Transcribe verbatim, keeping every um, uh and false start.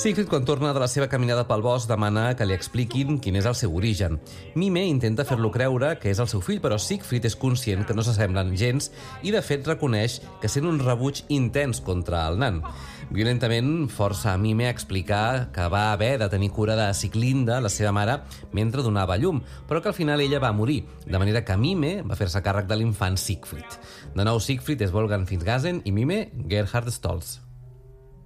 Siegfried, quan torna de la seva caminada pel bosc, demana que li expliquin quin és el seu origen. Mime intenta fer-lo creure que és el seu fill, però Siegfried és conscient que no s'assemblen gens i, de fet, reconeix que sent un rebuig intens contra el nan. Violentament força a Mime a explicar que va haver de tenir cura de Sieglinde, la seva mare, mentre donava llum, però que al final ella va morir, de manera que Mime va fer-se càrrec de l'infant Siegfried. De nou, Siegfried és Wolfgang Fitzgassen i Mime, Gerhard Stoltz.